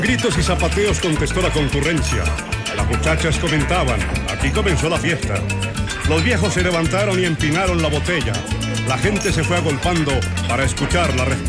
Gritos y zapateos contestó la concurrencia. Las muchachas comentaban, aquí comenzó la fiesta. Los viejos se levantaron y empinaron la botella. La gente se fue agolpando para escuchar la respuesta.